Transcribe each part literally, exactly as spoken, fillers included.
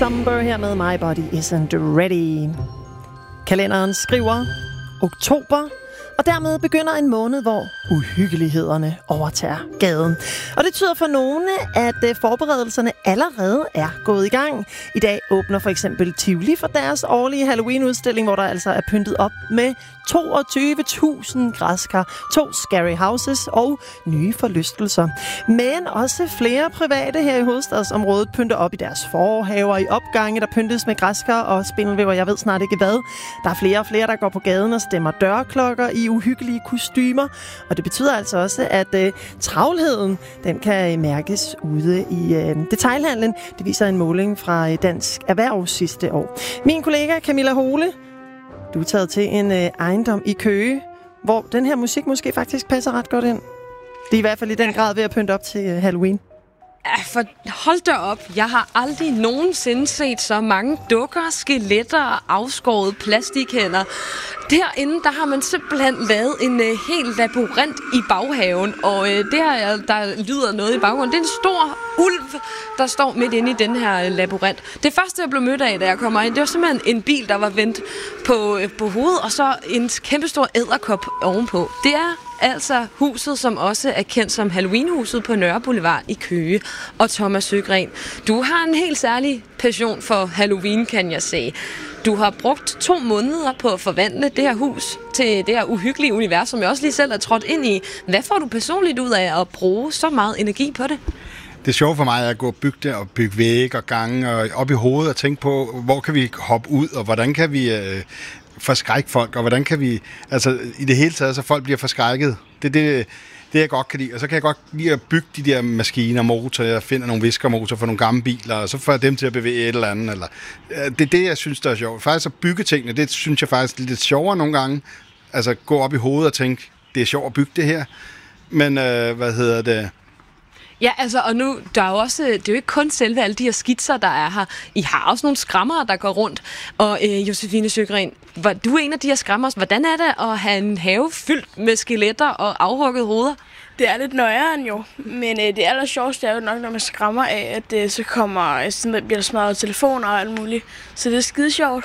December her med My Body Isn't Ready. Kalenderen skriver oktober, og dermed begynder en måned, hvor uhyggelighederne overtager gaden. Og det tyder for nogle, at forberedelserne allerede er gået i gang. I dag åbner for eksempel Tivoli for deres årlige Halloween-udstilling, hvor der altså er pyntet op med toogtyve tusind græskar, to scary houses og nye forlystelser. Men også flere private her i hovedstadsområdet pynter op i deres forhaver, i opgange, der pyntes med græskar og spindelvæver, jeg ved snart ikke hvad. Der er flere og flere, der går på gaden og stemmer dørklokker i uhyggelige kostymer, og det betyder altså også, at øh, travlheden, den kan mærkes ude i øh, detailhandlen. Det viser en måling fra øh, Dansk Erhverv sidste år. Min kollega Camilla Hole, du er taget til en øh, ejendom i Køge, hvor den her musik måske faktisk passer ret godt ind. Det er i hvert fald i den grad ved at pynte op til øh, Halloween. Ja, for hold da op. Jeg har aldrig nogensinde set så mange dukker, skeletter og afskåret plastikhænder. Derinde, der har man simpelthen lavet en uh, helt labyrint i baghaven, og uh, det her, der lyder noget i baggrunden. Det er en stor ulv, der står midt inde i den her uh, labyrint. Det første, jeg blev mødt af, da jeg kommer ind, det var simpelthen en bil, der var vendt på, uh, på hovedet, og så en kæmpestor edderkop ovenpå. Det er altså huset, som også er kendt som Halloween-huset på Nørre Boulevard i Køge. Og Thomas Søgren, du har en helt særlig passion for Halloween, kan jeg sige. Du har brugt to måneder på at forvandle det her hus til det her uhyggelige univers, som jeg også lige selv er trådt ind i. Hvad får du personligt ud af at bruge så meget energi på det? Det sjove for mig er at gå og bygge det, og bygge vægge og gange og op i hovedet og tænke på, hvor kan vi hoppe ud, og hvordan kan vi øh, forskrække folk, og hvordan kan vi, altså i det hele taget, så folk bliver forskrækket. Det er det, det, jeg godt kan lide. Og så kan jeg godt lide at bygge de der maskiner, motorer, jeg finder nogle viskermotorer for nogle gamle biler, og så får jeg dem til at bevæge et eller andet. Eller, det er det, jeg synes, der er sjovt. Faktisk at bygge tingene, det synes jeg faktisk er lidt sjovere nogle gange. Altså gå op i hovedet og tænke, det er sjovt at bygge det her. Men øh, hvad hedder det? Ja, altså, og nu, der er jo også, det er jo ikke kun selve alle de her skitser, der er her. I har også nogle skræmmere, der går rundt. Og øh, Josefine Søgren, du er en af de her skræmmere. Hvordan er det at have en have fyldt med skeletter og afhugget hoveder? Det er lidt nøjere jo, men øh, det aller sjoveste er jo nok, når man skræmmer af, at øh, så kommer, øh, så bliver der smadret telefoner og alt muligt. Så det er skide sjovt.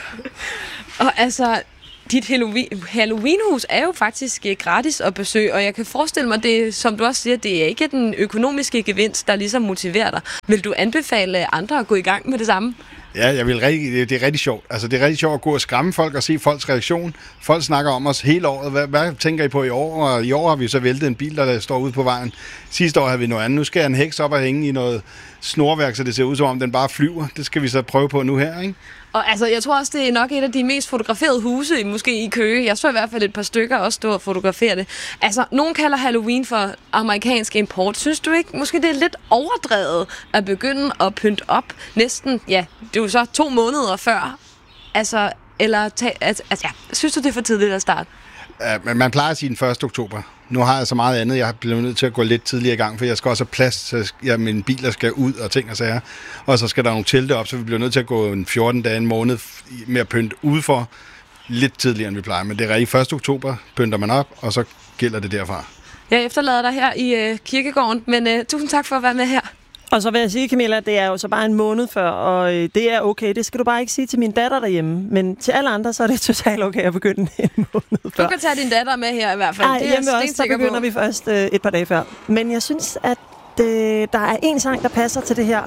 Og altså, dit Halloween, Halloween-hus er jo faktisk gratis at besøge, og jeg kan forestille mig, det, som du også siger, det er ikke den økonomiske gevinst, der ligesom motiverer dig. Vil du anbefale andre at gå i gang med det samme? Ja, jeg vil rigtig, det, det er rigtig sjovt. Altså, det er rigtig sjovt at gå og skræmme folk og se folks reaktion. Folk snakker om os hele året. Hvad, hvad tænker I på i år? Og i år har vi så væltet en bil, der står ude på vejen. Sidste år havde vi noget andet. Nu skal jeg en heks op og hænge i noget snorværk, så det ser ud som om, den bare flyver. Det skal vi så prøve på nu her, ikke? Og altså, jeg tror også, det er nok et af de mest fotograferede huse, måske i Køge. Jeg så i hvert fald et par stykker også stå og fotografere det. Altså, nogen kalder Halloween for amerikansk import. Synes du ikke, måske det er lidt overdrevet at begynde at pynte op næsten, ja, det er jo så to måneder før. Altså, eller, ta- altså, ja, synes du, det er for tidligt at starte? Ja, men man plejer at sige den første oktober. Nu har jeg så meget andet. Jeg bliver nødt til at gå lidt tidligere i gang, for jeg skal også have plads, så jeg, mine biler skal ud og ting og sager. Og så skal der nogle telte op, så vi bliver nødt til at gå en fjorten dage, en måned med at pynte udenfor lidt tidligere, end vi plejer. Men det er rigtigt. første oktober pynter man op, og så gælder det derfra. Jeg efterlader dig her i øh, kirkegården, men øh, tusind tak for at være med her. Og så vil jeg sige, Camilla, det er jo så bare en måned før, og øh, det er okay. Det skal du bare ikke sige til min datter derhjemme. Men til alle andre, så er det totalt okay at begynde en måned før. Du kan tage din datter med her i hvert fald. Ej, det er hjemme jeg også, så begynder på. vi først øh, et par dage før. Men jeg synes, at øh, der er en sang, der passer til det her.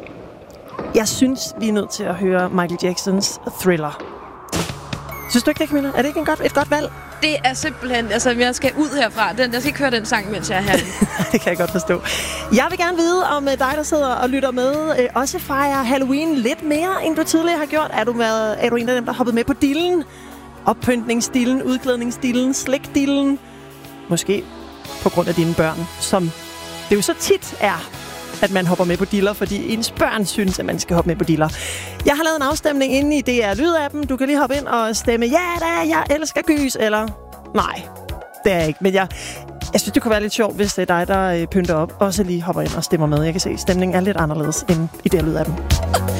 Jeg synes, vi er nødt til at høre Michael Jacksons Thriller. Synes du ikke det, Camilla? Er det ikke en godt, et godt valg? Det er simpelthen, altså jeg skal ud herfra. Den, jeg skal ikke høre den sang, mens jeg er herinde. Det kan jeg godt forstå. Jeg vil gerne vide, om dig, der sidder og lytter med, øh, også fejrer Halloween lidt mere, end du tidligere har gjort. Er du, med, er du en af dem, der hoppet med på dillen? Oppyntningsdillen, udklædningsdillen, slikdillen? Måske på grund af dine børn, som det jo så tit er, at man hopper med på diller, fordi ens børn synes, at man skal hoppe med på diller. Jeg har lavet en afstemning inde i D R Lyd-appen. Du kan lige hoppe ind og stemme, ja da, jeg elsker gys, eller nej, det er jeg ikke. Men jeg, jeg synes, det kunne være lidt sjovt, hvis det er dig, der pynter op, og så lige hopper ind og stemmer med. Jeg kan se, at stemningen er lidt anderledes end i D R Lyd-appen.